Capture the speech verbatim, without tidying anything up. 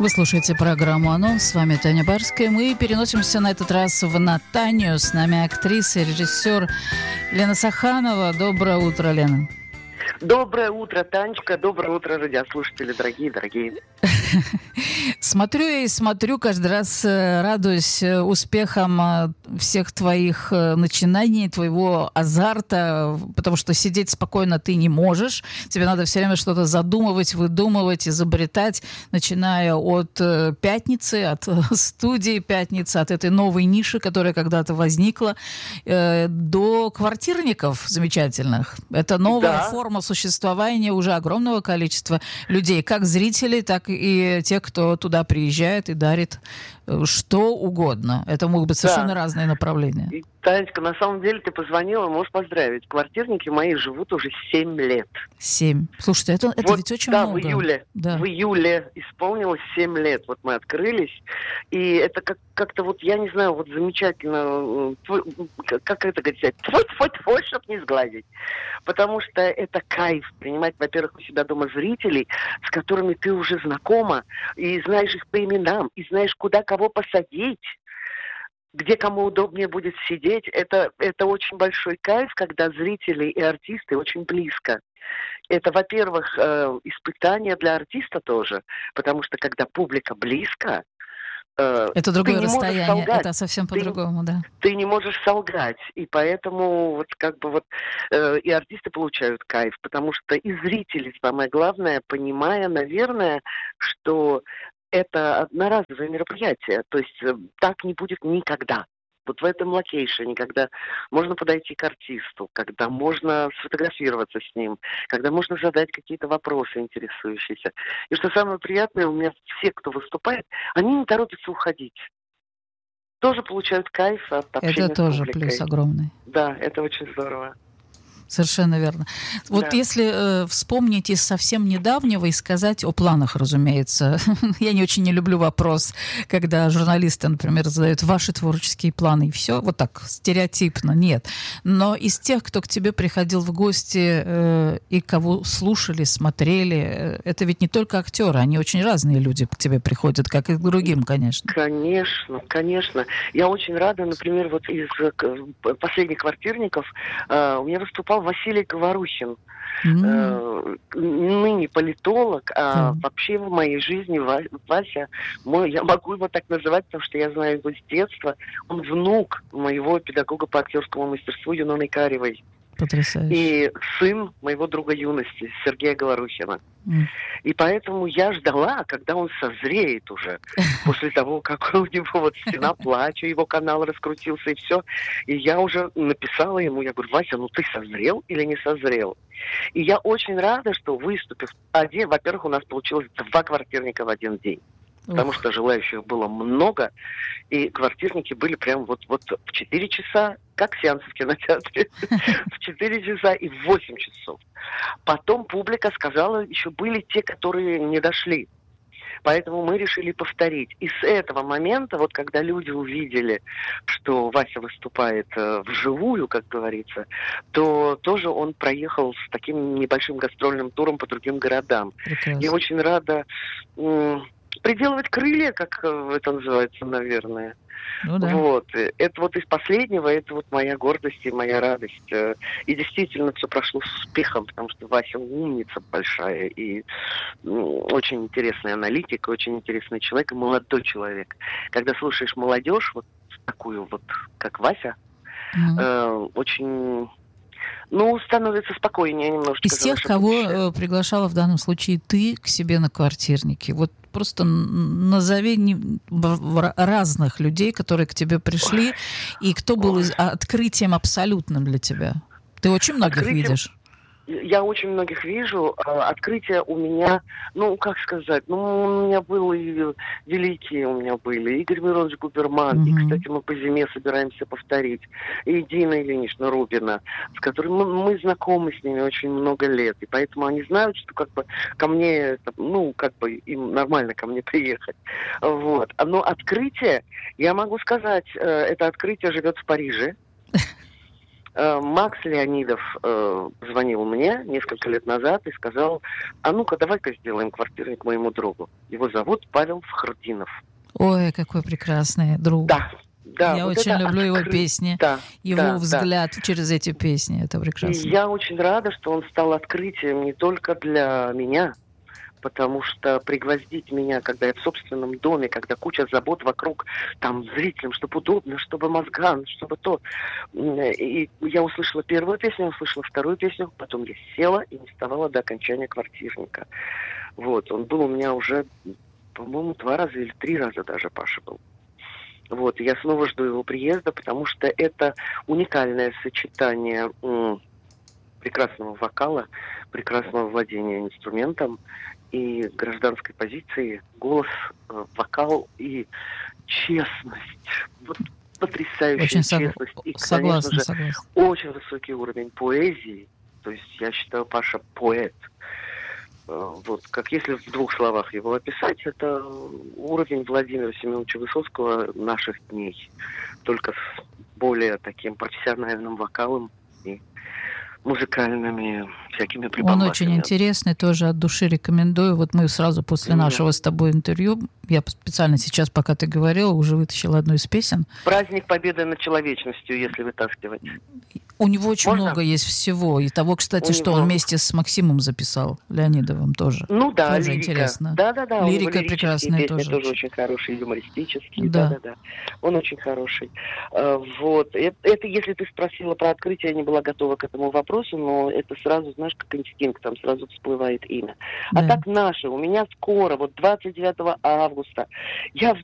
Вы слушаете программу «Анонс». С вами Таня Барская. Мы переносимся на этот раз в Натанию. С нами актриса и режиссер Лена Саханова. Доброе утро, Лена. Доброе утро, Танечка. Доброе утро, радиослушатели, дорогие, дорогие. Смотрю и смотрю, каждый раз радуюсь успехам всех твоих начинаний, твоего азарта, потому что сидеть спокойно ты не можешь. Тебе надо все время что-то задумывать, выдумывать, изобретать, начиная от «Пятницы», от студии «Пятницы», от этой новой ниши, которая когда-то возникла, до «Квартирников» замечательных. Это новая да. форма существования уже огромного количества людей, как зрителей, так и тех, кто туда приезжает и дарит что угодно. Это могут быть совершенно да. разные направления. И, Танечка, на самом деле ты позвонила, можешь поздравить. Квартирники мои живут уже семь лет. Семь. Слушайте, это, это вот, ведь очень да, много. В июле, да, в июле исполнилось семь лет. Вот мы открылись. И это как, как-то вот, я не знаю, вот замечательно, как это говорить, тьфу-тьфу-тьфу, чтоб не сглазить. Потому что это кайф принимать, во-первых, у себя дома зрителей, с которыми ты уже знакома, и знаешь их по именам, и знаешь, куда кого посадить, где кому удобнее будет сидеть. Это, это очень большой кайф, когда зрители и артисты очень близко. Это, во-первых, э, испытание для артиста тоже, потому что когда публика близко, э, это другое ты не расстояние, можешь солгать. Это совсем по-другому, ты, да. Ты не можешь солгать, и поэтому вот как бы вот э, и артисты получают кайф, потому что и зрители, самое главное, понимая, наверное, что это одноразовое мероприятие, то есть э, так не будет никогда. Вот в этом локейшене, когда можно подойти к артисту, когда можно сфотографироваться с ним, когда можно задать какие-то вопросы интересующиеся. И что самое приятное, у меня все, кто выступает, они не торопятся уходить. Тоже получают кайф от общения это тоже с публикой. Плюс огромный. Да, это очень здорово. Совершенно верно. Вот да. если э, вспомнить из совсем недавнего и сказать о планах, разумеется. Я не очень не люблю вопрос, когда журналисты, например, задают ваши творческие планы, и все, вот так, стереотипно, нет. Но из тех, кто к тебе приходил в гости э, и кого слушали, смотрели, э, это ведь не только актеры, они очень разные люди к тебе приходят, как и к другим, конечно. Конечно, конечно. Я очень рада, например, вот из последних «Квартирников» э, у меня выступал Василий Говорухин, mm. э, ныне политолог, а mm. вообще в моей жизни Вася, мой, я могу его так называть, потому что я знаю его с детства, он внук моего педагога по актерскому мастерству Юноны Каревой. Потрясающе. И сын моего друга юности, Сергея Говорухина. Mm. И поэтому я ждала, когда он созреет уже, после того, как у него вот «Стена плача», его канал раскрутился и все. И я уже написала ему, я говорю: Вася, ну ты созрел или не созрел? И я очень рада, что выступив один, во-первых, у нас получилось два «Квартирника» в один день. Потому что желающих было много, и «Квартирники» были прям вот, вот в четыре часа, как сеансы в кинотеатре, в четыре часа и в восемь часов. Потом публика сказала, еще были те, которые не дошли. Поэтому мы решили повторить. И с этого момента, вот когда люди увидели, что Вася выступает э, вживую, как говорится, то тоже он проехал с таким небольшим гастрольным туром по другим городам. Прекрасно. Я очень рада... М- приделывать крылья, как это называется, наверное. Ну, да. Вот. Это вот из последнего, это вот моя гордость и моя радость. И действительно все прошло с успехом, потому что Вася умница большая и ну, очень интересный аналитик, очень интересный человек и молодой человек. Когда слушаешь молодежь, вот такую вот, как Вася, mm-hmm. э, очень... Ну, становится спокойнее немножечко. Из тех, кого э, приглашала в данном случае ты к себе на «Квартирники», вот просто назови не, разных людей, которые к тебе пришли, Ой. И кто был из, открытием абсолютным для тебя. Ты очень многих открытием... видишь. Я очень многих вижу. Открытия у меня, ну, как сказать, ну, у меня были великие, у меня были. Игорь Миронович Губерман, mm-hmm. и, кстати, мы по зиме собираемся повторить. И Дина Ильинична Рубина, с которыми мы, мы знакомы с ними очень много лет. И поэтому они знают, что как бы ко мне, ну, как бы им нормально ко мне приехать. Вот. Но открытие, я могу сказать, это открытие живет в Париже. Макс Леонидов э, звонил мне несколько лет назад и сказал, а ну-ка давай-ка сделаем квартирник моему другу. Его зовут Павел Фахрутдинов. Ой, какой прекрасный друг. Да. Да, я вот очень люблю откры... его песни, да, его да, взгляд да. через эти песни. Это прекрасно. И я очень рада, что он стал открытием не только для меня, потому что пригвоздить меня, когда я в собственном доме, когда куча забот вокруг, там, зрителям, чтобы удобно, чтобы мозгам, чтобы то. И я услышала первую песню, услышала вторую песню, потом я села и не вставала до окончания квартирника. Вот, он был у меня уже, по-моему, два раза или три раза даже, Паша был. Вот, я снова жду его приезда, потому что это уникальное сочетание м, прекрасного вокала, прекрасного владения инструментом и гражданской позиции, голос, э, вокал и честность. Вот потрясающая очень честность. Сог... И, согласна, конечно же, согласна. очень высокий уровень поэзии. То есть я считаю, Паша поэт. Вот, как если в двух словах его описать, это уровень Владимира Семеновича Высоцкого наших дней, только с более таким профессиональным вокалом и музыкальными всякими прибамбасами. Он очень интересный, тоже от души рекомендую. Вот мы сразу после mm. нашего с тобой интервью, я специально сейчас, пока ты говорила, уже вытащила одну из песен. «Праздник Победы над человечностью», если вытаскивать. У него очень Можно? много есть всего. И того, кстати, У что него... он вместе с Максимом записал, Леонидовым тоже. Ну да, тоже лирика. интересно. Да-да-да. Лирика прекрасная песни тоже. тоже очень хорошие, юмористические. Да. Да-да-да. Он очень хороший. Вот. Это, это если ты спросила про открытие, я не была готова к этому вопросу, но это сразу, знаешь, как инстинкт, там сразу всплывает имя. Да. А так наши. У меня скоро, вот двадцать девятого августа, я